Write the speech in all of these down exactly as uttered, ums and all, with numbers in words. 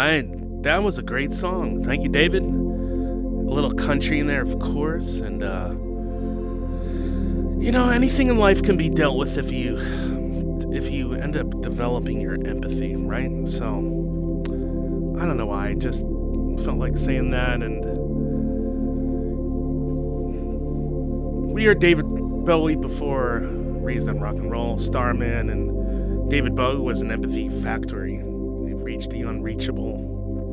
right. That was a great song. Thank you, David. A little country in there, of course. And, uh, you know, anything in life can be dealt with if you if you end up developing your empathy, right? So, I don't know why. I just felt like saying that. And we heard David Bowie before, Raised on Rock and Roll, Starman, and David Bowie was an empathy factory. He reached the unreachable.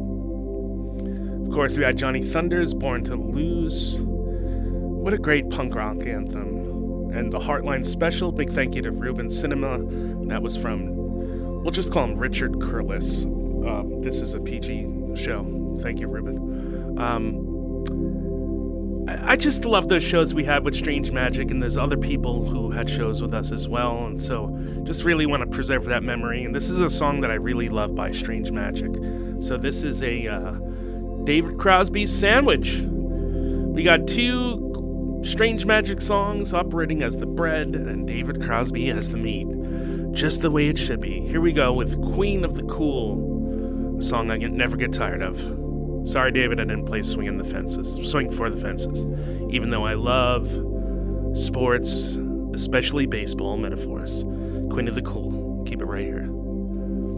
Of course, we had Johnny Thunders, Born to Lose. What a great punk rock anthem. And the Heartline Special, big thank you to Ruben Cinema. That was from, we'll just call him Richard Curlis. Uh, this is a P G show. Thank you, Ruben. Um, I, I just love those shows we had with Strange Magic, and there's other people who had shows with us as well. And so just really want to preserve that memory. And this is a song that I really love by Strange Magic. So this is a uh, David Crosby sandwich. We got two Strange Magic songs operating as the bread and David Crosby as the meat. Just the way it should be. Here we go with Queen of the Cool, a song I get, never get tired of. Sorry, David, I didn't play Swing in the Fences, Swing for the Fences. Even though I love sports, especially baseball metaphors. Queen of the Cool. Keep it right here.